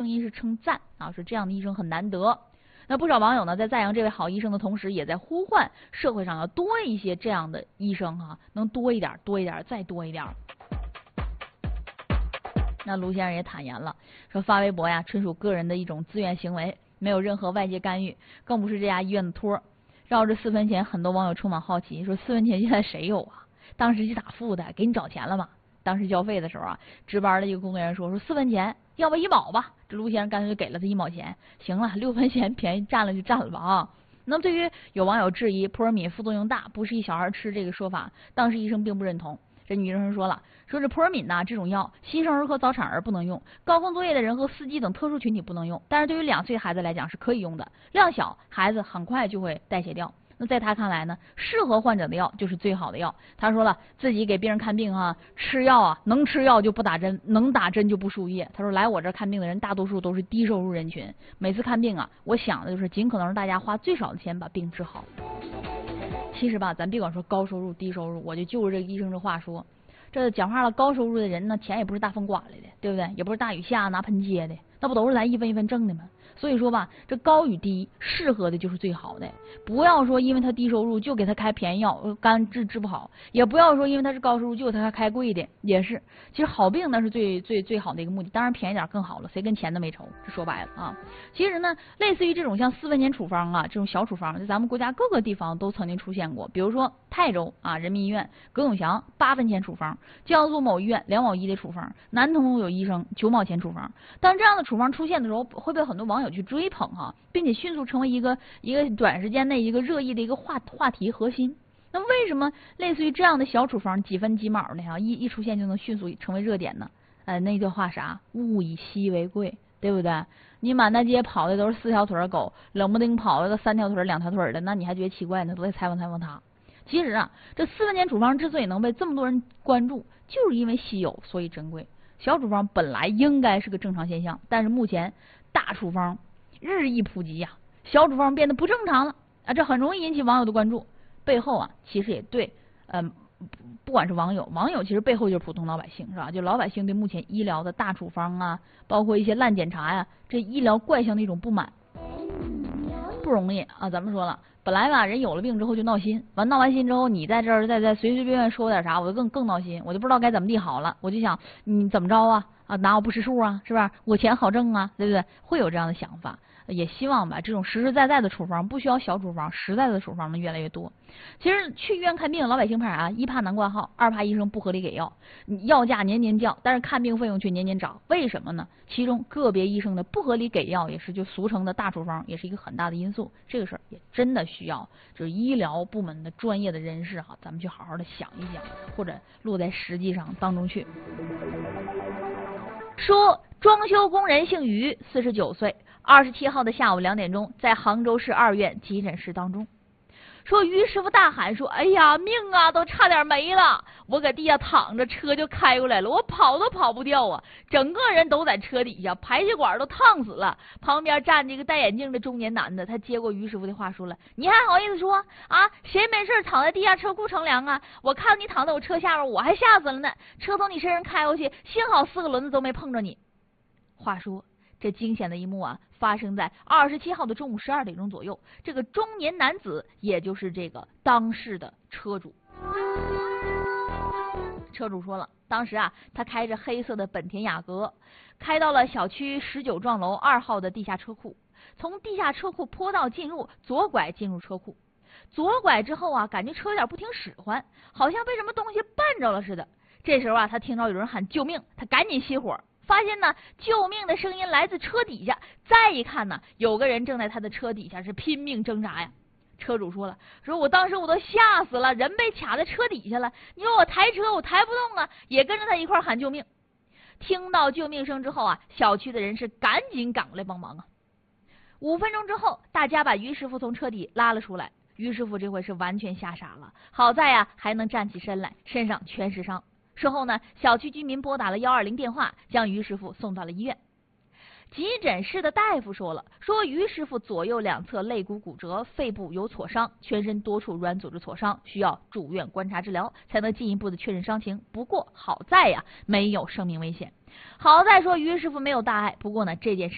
音是称赞啊，说这样的医生很难得。那不少网友呢，在赞扬这位好医生的同时，也在呼唤社会上要多一些这样的医生啊，能多一点，多一点，再多一点。那卢先生也坦言了，说发微博呀，纯属个人的一种自愿行为，没有任何外界干预，更不是这家医院的托。绕着4分钱，很多网友充满好奇，说4分钱现在谁有啊？当时就打付的，给你找钱了吗？当时交费的时候啊，值班的一个工作人员说4分钱，要不1毛吧？这卢先生干脆就给了他1毛钱。行了，6分钱便宜占了就占了吧啊！那么对于有网友质疑扑尔敏副作用大，不适宜小孩吃这个说法，当时医生并不认同。这女医生说了，说这扑尔敏呐这种药，新生儿和早产儿不能用，高峰作业的人和司机等特殊群体不能用，但是对于2岁的孩子来讲是可以用的，量小，孩子很快就会代谢掉。那在他看来呢，适合患者的药就是最好的药。他说了，自己给病人看病啊，吃药啊，能吃药就不打针，能打针就不输液。他说来我这看病的人大多数都是低收入人群，每次看病啊，我想的就是尽可能让大家花最少的钱把病治好。其实吧，咱别管说高收入低收入，我就着这个医生这话说，这讲话了，高收入的人呢，钱也不是大风刮来的，对不对？也不是大雨下拿盆接的，那不都是咱一分一分挣的吗？所以说吧，这高与低适合的就是最好的，不要说因为他低收入就给他开便宜药，干治不好，也不要说因为他是高收入就给他开贵的，也是。其实好病那是最好的一个目的，当然便宜点更好了，谁跟钱都没仇，这说白了啊。其实呢，类似于这种像4分钱处方啊，这种小处方，在咱们国家各个地方都曾经出现过，比如说泰州啊人民医院葛永祥8分钱处方，江苏某医院2毛1的处方，南通有医生9毛钱处方。当这样的处方出现的时候，会被很多网友去追捧哈，并且迅速成为一个短时间内一个热议的一个话题核心。那为什么类似于这样的小处方几分几毛的哈，一出现就能迅速成为热点呢？那句话啥？物以稀为贵，对不对？你满大街跑的都是4条腿狗，冷不丁跑了个3条腿2条腿的，那你还觉得奇怪呢？都得采访他。其实啊，这4分钱处方之所以能被这么多人关注，就是因为稀有，所以珍贵。小处方本来应该是个正常现象，但是目前大处方日益普及呀，小处方变得不正常了啊，这很容易引起网友的关注。背后啊，其实也对，不管是网友其实背后就是普通老百姓，是吧？就老百姓对目前医疗的大处方啊，包括一些烂检查呀，这医疗怪象的一种不满，不容易啊。咱们说了，本来吧，人有了病之后就闹心，闹完心之后，你在这儿再随便说点啥，我就更闹心，我就不知道该怎么地好了，我就想你怎么着啊？拿我不识数啊，是吧？我钱好挣啊，对不对？会有这样的想法。也希望吧，这种实实在在的处方，不需要小处方，实在的处方能越来越多。其实去医院看病，老百姓怕啥？一怕难挂号，二怕医生不合理给药，药价年年降，但是看病费用却年年涨，为什么呢？其中个别医生的不合理给药，也是就俗称的大处方，也是一个很大的因素。这个事儿也真的需要就是医疗部门的专业的人士哈，咱们去好好的想一想，或者落在实际上当中去。说装修工人姓于，49岁，27号的下午2点钟，在杭州市2院急诊室当中，说于师傅大喊说：“哎呀，命啊，都差点没了！我搁地下躺着，车就开过来了，我跑都跑不掉啊！整个人都在车底下，排气管都烫死了。”旁边站着一个戴眼镜的中年男的，他接过于师傅的话说了：“你还好意思说啊？谁没事躺在地下车库乘凉啊？我看你躺在我车下面，我还吓死了呢！车从你身上开过去，幸好4个轮子都没碰着你。”话说这惊险的一幕啊，发生在27号的中午12点钟左右。这个中年男子，也就是这个当事的车主。车主说了，当时啊，他开着黑色的本田雅阁，开到了小区19幢楼2号的地下车库，从地下车库坡道进入，左拐进入车库。左拐之后啊，感觉车有点不听使唤，好像被什么东西绊着了似的。这时候啊，他听到有人喊救命，他赶紧熄火。发现呢，救命的声音来自车底下，再一看呢，有个人正在他的车底下是拼命挣扎呀。车主说了，说我当时我都吓死了，人被卡在车底下了，你说我抬车我抬不动啊，也跟着他一块喊救命。听到救命声之后啊，小区的人是赶紧赶过来帮忙啊。5分钟之后，大家把于师傅从车底拉了出来。于师傅这回是完全吓傻了，好在呀还能站起身来，身上全是伤。事后呢，小区居民拨打了120电话，将于师傅送到了医院。急诊室的大夫说了，说于师傅左右两侧肋骨骨折，肺部有挫伤，全身多处软组织挫伤，需要住院观察治疗，才能进一步的确认伤情。不过好在呀，没有生命危险。好在说于师傅没有大碍，不过呢，这件事